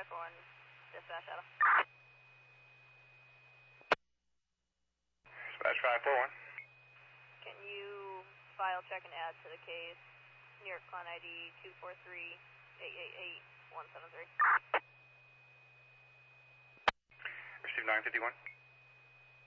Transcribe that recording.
541, dispatch out. Dispatch 541. Can you file check and add to the case New York Client ID 243-888-173? Receive 951.